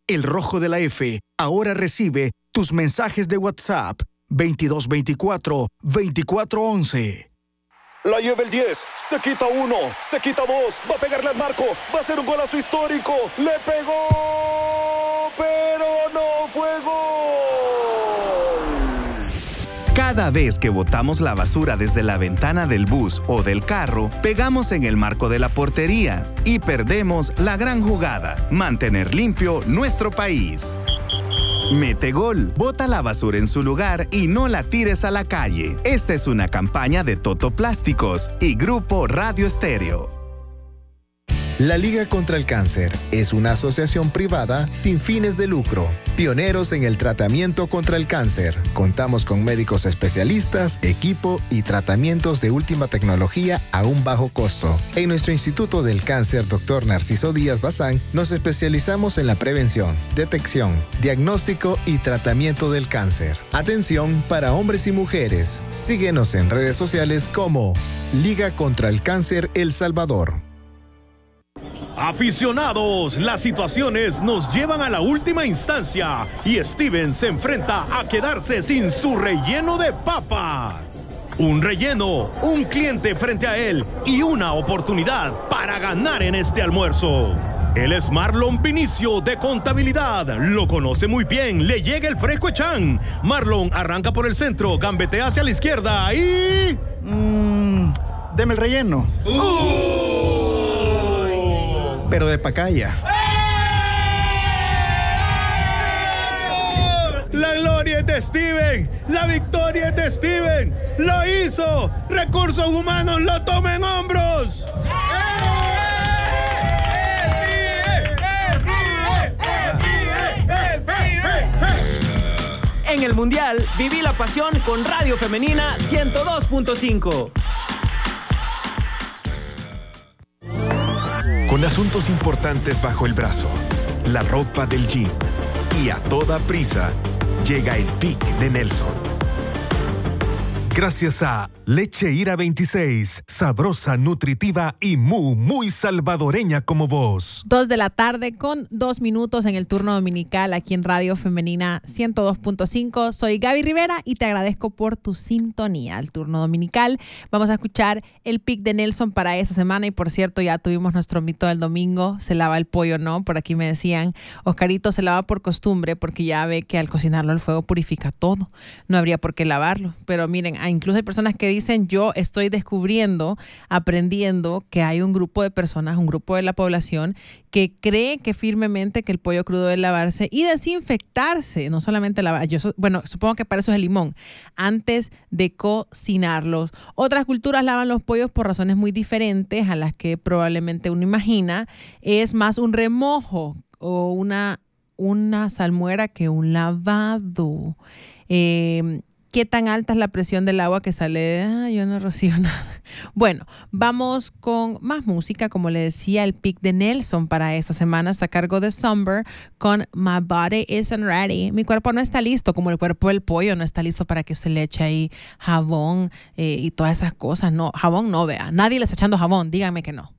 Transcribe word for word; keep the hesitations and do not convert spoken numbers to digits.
El Rojo de la F ahora recibe tus mensajes de WhatsApp veintidós veinticuatro veinticuatro once. La lleva el diez, se quita uno, se quita dos, va a pegarle al marco, va a ser un golazo histórico, le pegó, pero no fue gol. Cada vez que botamos la basura desde la ventana del bus o del carro, pegamos en el marco de la portería y perdemos la gran jugada, mantener limpio nuestro país. Mete gol, bota la basura en su lugar y no la tires a la calle. Esta es una campaña de Toto Plásticos y Grupo Radio Estéreo. La Liga contra el Cáncer es una asociación privada sin fines de lucro, pioneros en el tratamiento contra el cáncer. Contamos con médicos especialistas, equipo y tratamientos de última tecnología a un bajo costo. En nuestro Instituto del Cáncer, doctor Narciso Díaz Bazán, nos especializamos en la prevención, detección, diagnóstico y tratamiento del cáncer. Atención para hombres y mujeres. Síguenos en redes sociales como Liga contra el Cáncer El Salvador. Aficionados, las situaciones nos llevan a la última instancia y Steven se enfrenta a quedarse sin su relleno de papa. Un relleno, un cliente frente a él y una oportunidad para ganar en este almuerzo. Él es Marlon Vinicio de Contabilidad. Lo conoce muy bien. Le llega el fresco Echan. Marlon arranca por el centro, gambetea hacia la izquierda y... Mmm, deme el relleno. Uh. Pero de pacaya. La gloria es de Steven. La victoria es de Steven. Lo hizo. Recursos humanos lo toma en hombros. En el Mundial, viví la pasión con Radio Femenina ciento dos punto cinco. Con asuntos importantes bajo el brazo, la ropa del gym y a toda prisa, llega el Pic de Nelson. Gracias a Leche Ira veintiséis, sabrosa, nutritiva y muy, muy salvadoreña como vos. Dos de la tarde con dos minutos en el turno dominical aquí en Radio Femenina ciento dos punto cinco. Soy Gaby Rivera y te agradezco por tu sintonía al turno dominical. Vamos a escuchar el pick de Nelson para esa semana y por cierto ya tuvimos nuestro mito del domingo. Se lava el pollo, ¿no? Por aquí me decían, Oscarito se lava por costumbre porque ya ve que al cocinarlo el fuego purifica todo. No habría por qué lavarlo, pero miren, incluso hay personas que dicen, yo estoy descubriendo, aprendiendo que hay un grupo de personas, un grupo de la población que cree que firmemente que el pollo crudo debe lavarse y desinfectarse, no solamente lavar, yo, bueno, supongo que para eso es el limón, antes de cocinarlos. Otras culturas lavan los pollos por razones muy diferentes a las que probablemente uno imagina. Es más un remojo o una, una salmuera que un lavado. Eh... ¿Qué tan alta es la presión del agua que sale de... Ah, yo no rocío nada. Bueno, vamos con más música. Como le decía, el pick de Nelson para esta semana está a cargo de Somber con My Body Isn't Ready. Mi cuerpo no está listo, como el cuerpo del pollo no está listo para que usted le eche ahí jabón eh, y todas esas cosas. No, jabón no, vea. Nadie le está echando jabón, dígame que no.